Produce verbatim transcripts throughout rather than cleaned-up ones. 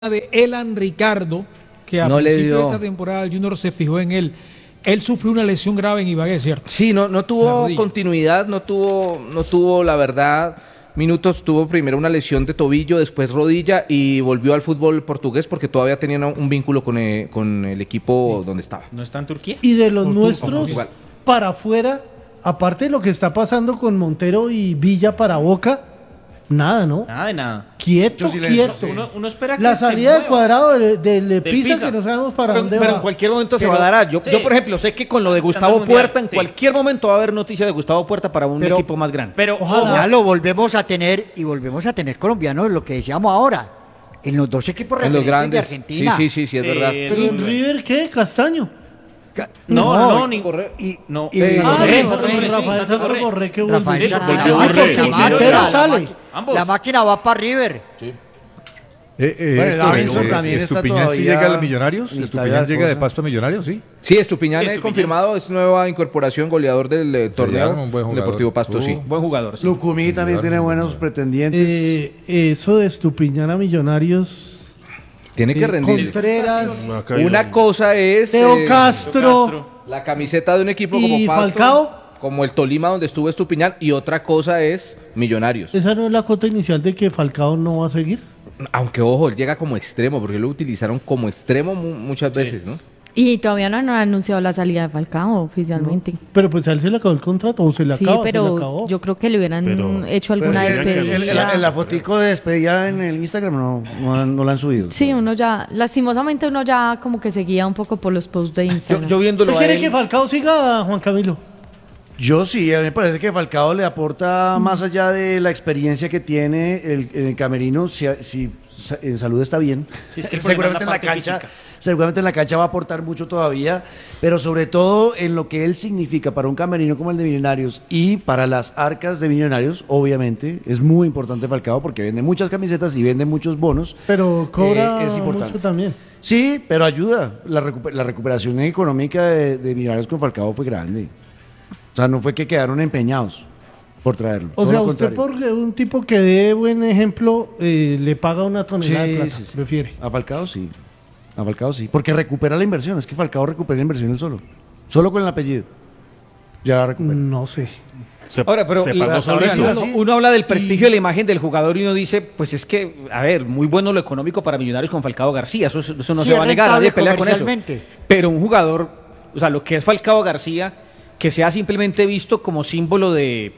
de Elan Ricardo, que a no principio de dio... esta temporada el Junior se fijó en él. Él sufrió una lesión grave en Ibagué, ¿cierto? Sí, no, no tuvo continuidad, no tuvo, no tuvo la verdad minutos, tuvo primero una lesión de tobillo, después rodilla y volvió al fútbol portugués porque todavía tenía un vínculo con el, con el equipo sí. donde estaba. ¿No está en Turquía? Y de los nuestros para afuera, aparte de lo que está pasando con Montero y Villa para Boca, nada, ¿no? Nada de nada. Quieto, quieto. Sí. Uno, uno espera que la salida del cuadrado del de, de Pisa, Pisa, que no sabemos para pero, dónde pero va. en cualquier momento pero, se va a dar. Yo, sí. yo, por ejemplo, sé que con lo de Gustavo mundial, Puerta, en sí. cualquier momento va a haber noticia de Gustavo Puerta para un pero, equipo más grande. Pero ojalá. Ya lo volvemos a tener y volvemos a tener colombianos, lo que decíamos ahora, en los dos equipos en los grandes de Argentina. Sí, sí, sí, sí es eh, verdad. Pero en River, ¿qué? Castaño. No, no, no, ni Borré. Y, no. Y, eh, ah, Borré, Borré, Rafael Santos Borré, que Rafael Santos Borré. sale. La máquina va para River. Sí. Eh, eh, bueno, Davinson eh, también está Estupiñán todavía... sí llega a los Millonarios, Estupiñán llega de Pasto a Millonarios, sí. Sí, Estupiñán es confirmado, es nueva incorporación, goleador del eh, torneo un buen Deportivo Pasto, uh, sí. Buen jugador, sí. Lucumí también tiene buenos pretendientes. Eh, eso de Estupiñán a Millonarios... Tiene que rendir. Contreras, una cosa es... Teo eh, Castro, Castro, la camiseta de un equipo como y Pasto, Falcao, como el Tolima donde estuvo Estupiñán, y otra cosa es Millonarios. ¿Esa no es la cuota inicial de que Falcao no va a seguir? Aunque, ojo, él llega como extremo, porque lo utilizaron como extremo mu muchas veces, sí. ¿no? Y todavía no han anunciado la salida de Falcao oficialmente. No, pero pues a él se le acabó el contrato, o se le sí, acaba, pero se le acabó. yo creo que le hubieran pero, hecho alguna pero sí, despedida. En la, la fotico de despedida en el Instagram no, no, no la han subido. Sí, uno ya, lastimosamente uno ya como que seguía un poco por los posts de Instagram. Yo, yo viéndolo ¿Usted quiere él... que Falcao siga, Juan Camilo? Yo sí, a mí me parece que Falcao le aporta mm. más allá de la experiencia que tiene el, el camerino, si, si en salud está bien, es que seguramente en la cancha física. Seguramente en la cancha va a aportar mucho todavía, pero sobre todo en lo que él significa para un camerino como el de Millonarios y para las arcas de Millonarios, obviamente, es muy importante Falcao porque vende muchas camisetas y vende muchos bonos. Pero cobra eh, es importante. mucho también. Sí, pero ayuda. La, recuper la recuperación económica de, de Millonarios con Falcao fue grande. O sea, no fue que quedaron empeñados por traerlo. O sea, usted por un tipo que dé buen ejemplo eh, le paga una tonelada sí, de plata, sí, sí. prefiere. A Falcao sí. A Falcao sí. Porque recupera la inversión. Es que Falcao recupera la inversión él solo. Solo con el apellido. Ya la recupera. No sé. Se, Ahora, pero se la, uno, uno habla del prestigio y de la imagen del jugador y uno dice, pues es que, a ver, muy bueno lo económico para Millonarios con Falcao García. Eso, eso no sí, se va a negar, nadie pelea con eso. Pero un jugador, o sea, lo que es Falcao García, que sea simplemente visto como símbolo de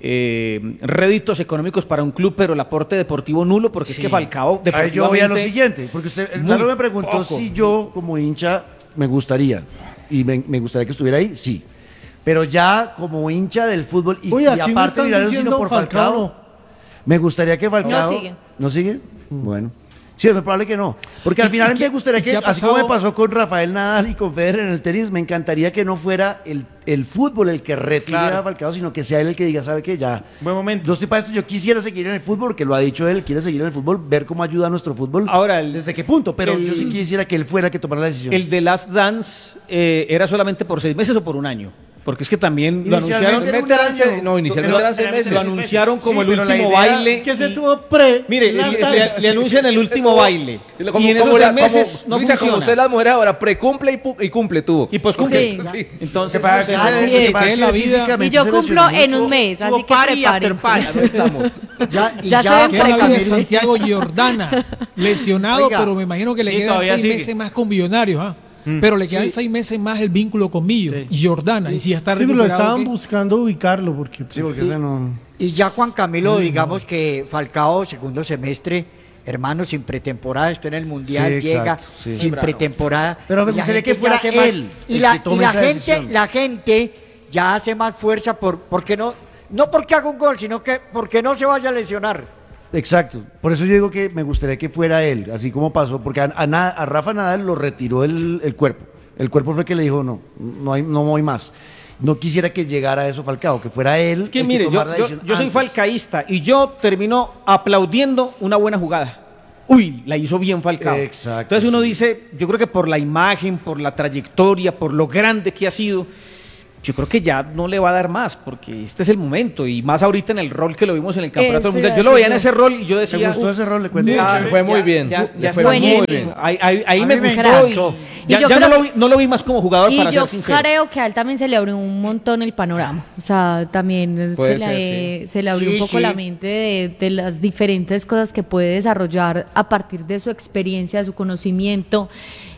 eh, réditos económicos para un club, pero el aporte deportivo nulo, porque sí. es que Falcao deportivamente... Yo voy a lo siguiente, porque usted, Lalo me preguntó poco. si yo, como hincha, me gustaría, y me, me gustaría que estuviera ahí, sí. Pero ya como hincha del fútbol, y, Uy, y aparte de sino por Falcao, Falcao, me gustaría que Falcao... No sigue. ¿No sigue? Mm. Bueno. Sí, es muy probable que no. Porque al final me gustaría que, así como me pasó con Rafael Nadal y con Federer en el tenis, me encantaría que no fuera el, el fútbol el que retire claro. a Falcao, sino que sea él el que diga, ¿sabe qué? Ya. Buen momento. No estoy para esto, yo quisiera seguir en el fútbol, porque lo ha dicho él, quiere seguir en el fútbol, ver cómo ayuda a nuestro fútbol. Ahora, el, ¿desde qué punto? Pero el, yo sí quisiera que él fuera el que tomara la decisión. El de Last Dance eh, era solamente por seis meses o por un año. Porque es que también lo anunciaron. Año, no, inicialmente eran seis meses. Lo anunciaron como sí, el último idea, baile. Que se tuvo pre. Mire, le, le, le anuncian el último baile. Como, y en como esos la, meses como, no Luisa, funciona. como usted las mujeres ahora, precumple y, y cumple tuvo. Y poscumple. Sí. Sí. Entonces, para que así es. que la vida. Y yo cumplo en un mes, así que prepárense. Ya, y ya, ya se ven la vida de Santiago Giordana, lesionado, Oiga, pero me imagino que le sí, quedan seis sigue. meses más con Millonarios, ¿ah? Mm. Pero le quedan sí. seis meses más el vínculo con Millo sí. y Jordana. Y si ya está sí, pero lo estaban ¿qué? buscando ubicarlo. Porque, sí, porque y, no... y ya Juan Camilo, mm. digamos que Falcao, segundo semestre, hermano, sin pretemporada, está en el Mundial, sí, llega exacto, sí. sin pretemporada. Pero me gustaría que fuera él. Más, y la, y la gente, la gente ya hace más fuerza por, porque no, no porque haga un gol, sino que porque no se vaya a lesionar. Exacto, por eso yo digo que me gustaría que fuera él, así como pasó, porque a, a, a Rafa Nadal lo retiró el, el cuerpo, el cuerpo fue que le dijo no, no, hay, no voy más, no quisiera que llegara a eso Falcao, que fuera él. Es que el mire, que yo, yo, yo soy falcaísta y yo termino aplaudiendo una buena jugada. Uy, la hizo bien Falcao. Exacto. Entonces uno dice, yo creo que por la imagen, por la trayectoria, por lo grande que ha sido, yo creo que ya no le va a dar más, porque este es el momento, y más ahorita en el rol que lo vimos en el Campeonato Mundial. Yo lo veía en ese rol y yo decía... ¿Te gustó ese rol? Le cuento. Ah, fue muy bien. Ya, ya fue fue muy bien. Ahí, ahí, ahí me, me gustó. encantó. Y, ya Y yo ya creo- no, lo vi, no lo vi más como jugador, Y para yo ser sincero. creo que a él también se le abrió un montón el panorama. O sea, también Puede se, ser, le, se le abrió Sí, un poco sí. la mente de, de las diferentes cosas que puede desarrollar a partir de su experiencia, de su conocimiento,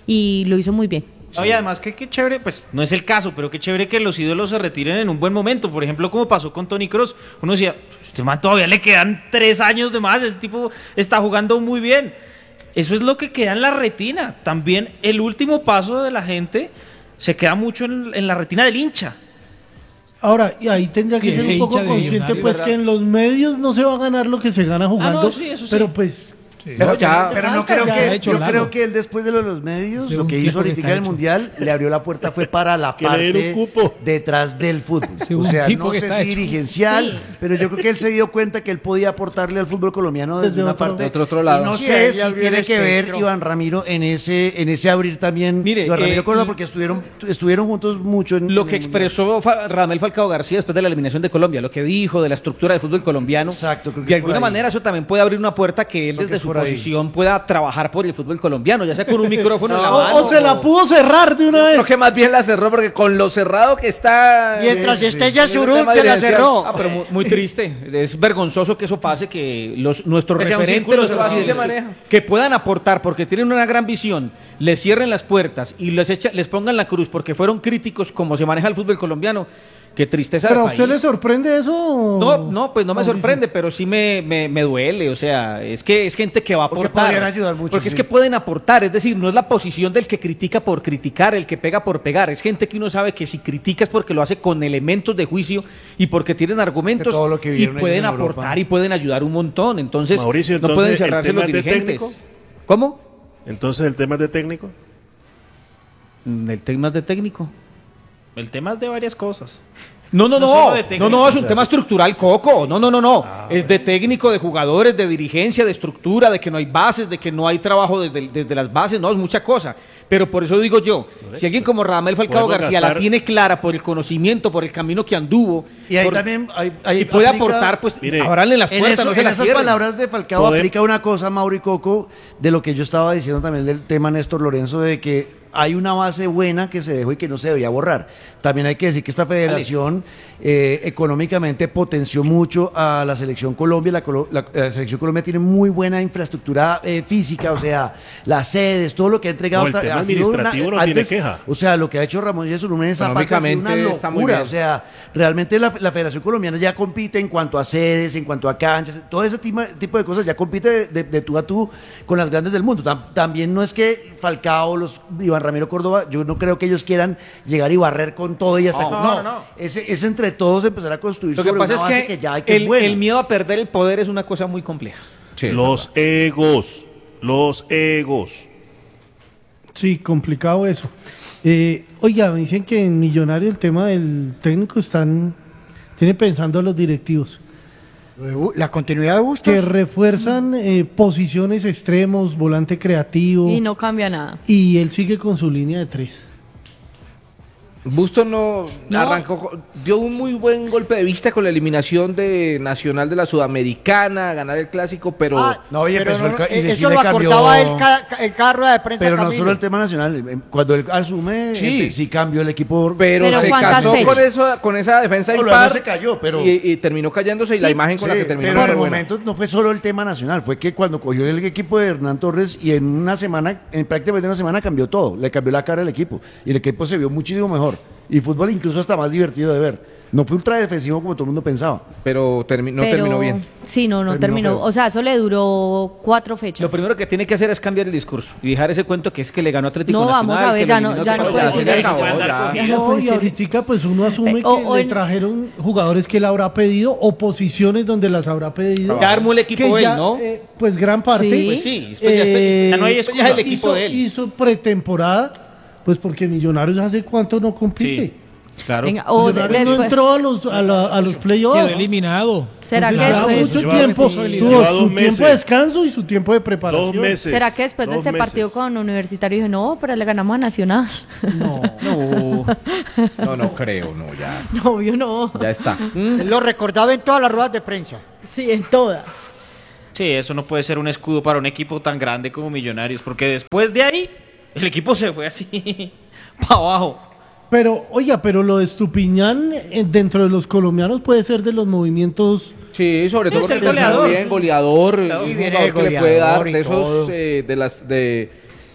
y lo hizo muy bien. No, y además que qué chévere, pues no es el caso, pero qué chévere que los ídolos se retiren en un buen momento. Por ejemplo, como pasó con Toni Kroos. Uno decía, este man todavía le quedan tres años de más, ese tipo está jugando muy bien. Eso es lo que queda en la retina. También el último paso de la gente se queda mucho en, en la retina del hincha. Ahora, y ahí tendría que Ese ser un poco hincha de consciente, Millonarios, pues, ¿verdad? que en los medios no se va a ganar lo que se gana jugando, no, sí, eso sí. pero pues... Pero, No, ya- pero no falta, creo ya que ha hecho yo Lalo. creo que él después de lo de los medios, Sí, lo un que tiempo hizo que ahorita está en el hecho. mundial, le abrió la puerta fue para la Que le den un parte cupo. detrás del fútbol. Sí, o un sea, tipo no que sé está si hecho. dirigencial, Sí. pero yo creo que él se dio cuenta que él podía aportarle al fútbol colombiano desde, Desde una otro- parte. otro- otro lado. Y no Sí, sé él si abrió tiene el que ver espectro. Iván Ramiro en ese en ese abrir también. Mire, Iván Ramiro eh, Córdoba, porque estuvieron estuvieron juntos mucho en Lo en que el Mundial. expresó Fa- Radamel Falcao García después de la eliminación de Colombia, lo que dijo de la estructura del fútbol colombiano, Exacto, creo que de es por alguna ahí. manera eso también puede abrir una puerta que él Creo que desde es su por ahí. posición pueda trabajar por el fútbol colombiano, ya sea con un micrófono en la O, mano. o se la pudo cerrar de una Creo vez. que más bien la cerró porque con lo cerrado que está... Mientras eh, esté sí, ya es un Surut, tema se la dirigencial. cerró. Ah, pero muy, muy triste. Es vergonzoso que eso pase, que los nuestros Que sea un referentes, círculo los cerrado. presidentes, Así se maneja. que puedan aportar porque tienen una gran visión, les cierren las puertas y les echa- les pongan la cruz porque fueron críticos como se maneja el fútbol colombiano. Qué tristeza ¿Pero a del usted país. le sorprende eso? o- No, no, pues no me Mauricio? sorprende, pero sí me, me, me duele, o sea, es que es gente que va a Porque aportar. podrían ayudar mucho, Porque es sí. que pueden aportar, es decir, no es la posición del que critica por criticar, el que pega por pegar, es gente que uno sabe que si critica es porque lo hace con elementos de juicio y porque tienen argumentos Que todo lo que y vivieron ellos pueden en Europa. aportar y pueden ayudar un montón, entonces Mauricio, no entonces, pueden ¿el cerrarse tema los es de dirigentes. técnico? ¿Cómo? Entonces, ¿el tema es de técnico? Mm, El tema es de técnico. El tema es de varias cosas. No, no, No no, solo de no, técnico. no, es un tema estructural, Coco. No, no, no, no. Es de técnico, de jugadores, de dirigencia, de estructura, de que no hay bases, de que no hay trabajo desde, desde las bases, no, es mucha cosa. Pero por eso digo yo, si alguien como Radamel Falcao Podemos García la gastar- tiene clara por el conocimiento, por el camino que anduvo, Y ahí por- también hay- hay- y puede aplica- aportar, pues, Mire, abranle las En, puertas, eso- no se en las esas cierren. palabras de Falcao Poder- aplica una cosa, Mauri Coco, de lo que yo estaba diciendo también del tema Néstor Lorenzo, de que hay una base buena que se dejó y que no se debería borrar. También hay que decir que esta federación eh, económicamente potenció mucho a la selección Colombia. La, Colo- la- la selección Colombia tiene muy buena infraestructura eh, física, o sea, las sedes, todo lo que ha entregado. No, el hasta- tema ha sido administrativo no tiene queja. O sea, lo que ha hecho Ramón Yesurún en esa parte ha sido una Económicamente está muy locura. bien. O sea, realmente la, la Federación Colombiana ya compite en cuanto a sedes, en cuanto a canchas, todo ese tipo, tipo de cosas, ya compite de, de- de tú a tú con las grandes del mundo. Tam- también no es que Falcao, los Iván Ramiro Córdoba, yo no creo que ellos quieran llegar y barrer con todo y hasta... No, no, no, no. Es, es entre todos empezar a construir Lo que sobre pasa una es base que, que, ya hay que el, es buena. el miedo a perder el poder es una cosa muy compleja. Sí, Los egos. Los egos. Sí, complicado eso. Eh, oiga, me dicen que en Millonario el tema del técnico están... Tiene pensando los directivos. La continuidad de Bustos. Que refuerzan eh, posiciones extremos, volante creativo. Y no cambia nada. Y él sigue con su línea de tres. Bustos no, No. arrancó, dio un muy buen golpe de vista con la eliminación de Nacional de la Sudamericana, ganar el clásico, pero Ah, No, y pero empezó no, el ca- y eh, le- sí eso le lo cambió- acordaba él ca- ca- en cada rueda de prensa. Pero no Camilo. solo el tema nacional, eh, cuando él asume, Sí. sí, sí cambió el equipo. pero, Pero se ¿cuántas casó fechas? con eso, con esa defensa No, luego impar se cayó, pero- y, y terminó cayéndose y la Sí. imagen con la Sí, que terminó pero no en fue el buena. momento no fue solo el tema nacional, fue que cuando cogió el equipo de Hernán Torres y en una semana, en prácticamente una semana cambió todo, le cambió la cara al equipo y el equipo se vio muchísimo mejor y fútbol incluso hasta más divertido de ver. No fue ultra defensivo como todo el mundo pensaba. Pero termi- no Pero- terminó bien. Sí, no, no Terminó terminó. feo. O sea, eso le duró cuatro fechas. Lo primero que tiene que hacer es cambiar el discurso y dejar ese cuento que es que le ganó Atlético No, Nacional. vamos a ver, que ya lo no- eliminó ya a no todos. puede Ya, decir ya eso. acabó, ya. Ya no No, puede y ser. ahorita pues uno asume Eh, o- que o le en- trajeron jugadores que él habrá pedido o posiciones donde las habrá pedido. Ya armó el equipo Que él, ya, ¿no? eh, pues gran parte. Sí. Pues sí, esto ya, está- ya no hay excusa. hizo- el equipo de él. Hizo pretemporada, pues porque Millonarios hace cuánto no compite. Sí. Claro. Venga, o de, Millonarios después, no entró a los, a la- a los playoffs. Quedó eliminado. ¿será que Llevaba después, mucho Llevaba tiempo, responsabilidad. tuvo Llevaba su dos tiempo meses. de descanso y su tiempo de preparación. Dos meses. ¿será que después de dos ese partido meses. con Universitario dijo, no, pero le ganamos a Nacional? No. No, no, no creo, no, ya, No, obvio no. ya está. Él lo recordaba en todas las ruedas de prensa. Sí, en todas. Sí, eso no puede ser un escudo para un equipo tan grande como Millonarios, porque después de ahí, el equipo se fue así, para abajo. Pero, oiga, pero lo de Estupiñán eh, dentro de los colombianos puede ser de los movimientos. Sí, sobre todo Es el porque está goleador. bien, goleador, Sí, es un viene jugador de que le puede dar goleador y de esos todo. eh, de las de,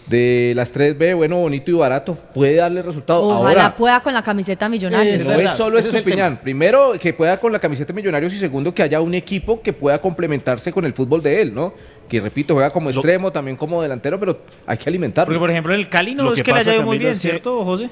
de las tres B, bueno, bonito y barato, puede darle resultados. Ojalá Ahora, pueda con la camiseta Millonarios. no verdad, es solo ese es el Estupiñán. Primero, que pueda con la camiseta de Millonarios y segundo, que haya un equipo que pueda complementarse con el fútbol de él, ¿no? Que repito, juega como extremo, también como delantero, pero hay que alimentarlo. Porque, por ejemplo, en el Cali no Lo es que que le pasa haya ido muy también bien, es que- ¿cierto, José?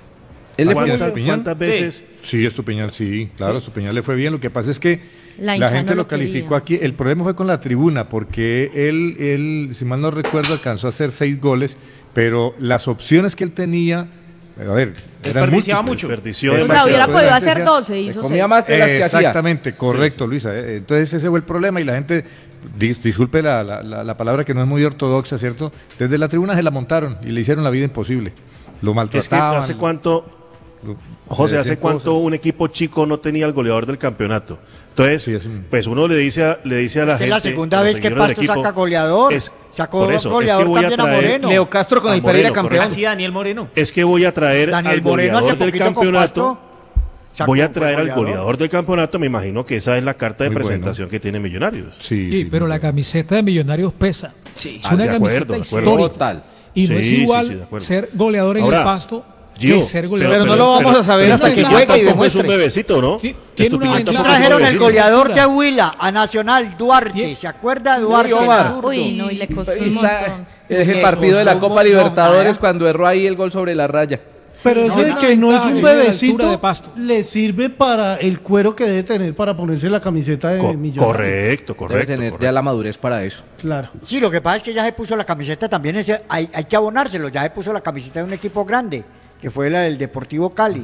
Él le fue ¿Cuántas, muy bien. cuántas veces? Sí, Estupiñán, sí, claro, Estupiñán le fue bien. Lo que pasa es que La la, hinchada gente no lo lo calificó quería. aquí. El problema fue con la tribuna, porque él, él, si mal no recuerdo, alcanzó a hacer seis goles, pero las opciones que él tenía, a ver, eran Desperdiciaba múltiples. mucho. Desperdició O sea, demasiado. hubiera podido La hacer gente doce, Se hizo comía seis. más de las que hacía. Exactamente, correcto, Luisa. Eh, Entonces ese fue el problema y la gente, dis- disculpe la, la- la- la palabra que no es muy ortodoxa, ¿cierto? Desde la tribuna se la montaron y le hicieron la vida imposible. Lo Es que maltrataban. hace cuánto, lo- José, le ¿hace decían cuánto cosas. un equipo chico no tenía el goleador del campeonato? Entonces, Sí, así mismo. pues uno le dice a, le dice a la Es gente... la segunda a los vez que seguidores del Pasto equipo, saca goleador. es- Sacó por eso, es goleador que voy a también a, traer- Moreno. Leo Castro con A el Pereira Moreno, campeón. correcto. Así Daniel Moreno. Es que voy a traer Daniel al Moreno hace goleador del poquito con campeonato. Pasto sacó Voy a un traer buen al goleador del campeonato. Me imagino que esa es la carta de Muy bueno. presentación que tiene Millonarios. Sí, Sí, sí, pero muy la bueno. camiseta de Millonarios pesa. Sí. Es Ah, una de acuerdo, camiseta de acuerdo. histórica. Total. Y no Sí, es sí, igual sí, de acuerdo. ser goleador en Ahora, el Pasto Gio, que ser goleador. pero no lo vamos a saber hasta que no, juegue y tampoco demuestre. Es un bebecito, ¿no? Sí, tiene una Estupiñán Aquí ventaja. tampoco es un trajeron el bebecito. goleador de Huila a Nacional, Duarte. Tie- ¿Se acuerda de Duarte? Sí, el Omar. zurdo? Uy, no, y le costó un Está- montón. es el Le partido de la costó un Copa montón, Libertadores nada. cuando erró ahí el gol sobre la raya. Pero no, ese no, que no es ventaja un que viene a la altura bebecito, de Pasto. le sirve para el cuero que debe tener para ponerse la camiseta de Co- Millonarios. correcto, Debe correcto. tener correcto. ya la madurez para eso. Claro. Sí, lo que pasa es que ya se puso la camiseta también, ese, hay, hay que abonárselo, ya se puso la camiseta de un equipo grande, que fue la del Deportivo Cali.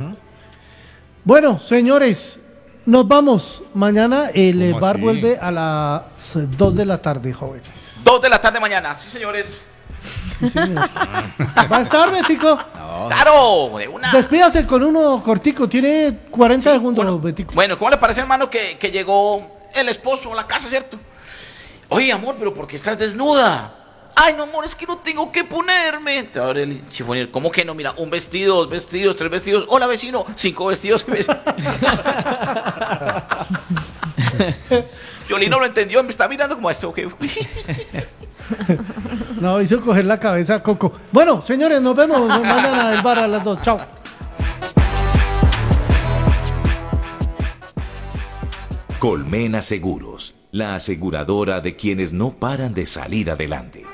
Bueno, señores, nos vamos. Mañana el eh, ¿Cómo bar así? vuelve a las dos de la tarde, jóvenes. Dos de la tarde mañana, sí señores. Sí, señor. ¿Va a estar, Betico? Claro, de una. Despídase con uno cortico, tiene cuarenta segundos, bueno, Betico. Bueno, ¿cómo le parece, hermano, que, que llegó el esposo a la casa, cierto? Oye, amor, pero ¿por qué estás desnuda? Ay, no, amor, es que no tengo que ponerme. Te abre el chifonier. ¿Cómo que no? Mira, un vestido, dos vestidos, tres vestidos. Hola, vecino, cinco vestidos. Yoli no lo entendió, me está mirando como esto. Okay. No, hizo coger la cabeza a Coco. Bueno, señores, nos vemos mañana el bar a las dos. Chao. Colmena Seguros, la aseguradora de quienes no paran de salir adelante.